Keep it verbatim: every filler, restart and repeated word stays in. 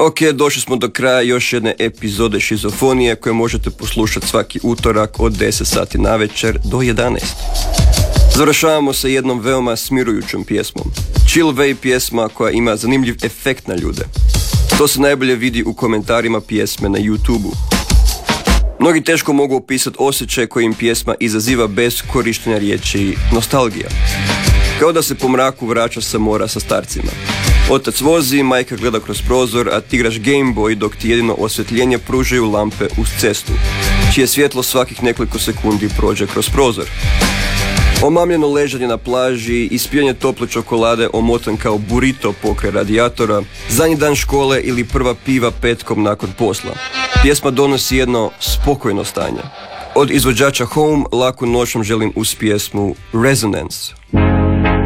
Ok, došli smo do kraja još jedne epizode Šizofonije koje možete poslušati svaki utorak od deset sati navečer do jedanaest. Završavamo sa jednom veoma smirujućom pjesmom. Chill Wave pjesma koja ima zanimljiv efekt na ljude. To se najbolje vidi u komentarima pjesme na YouTube-u. Mnogi teško mogu opisati osjećaj koji im pjesma izaziva bez korištenja riječi nostalgija. Kao da se po mraku vraća sa mora sa starcima. Otac vozi, majka gleda kroz prozor, a ti igraš Game Boy dok ti jedino osvjetljenje pružaju lampe uz cestu, čije svjetlo svakih nekoliko sekundi prođe kroz prozor. Omamljeno ležanje na plaži, ispijanje tople čokolade omotan kao burrito pokraj radijatora, zadnji dan škole ili prva piva petkom nakon posla. Pjesma donosi jedno spokojno stanje. Od izvođača Home laku noćom želim uz pjesmu Resonance.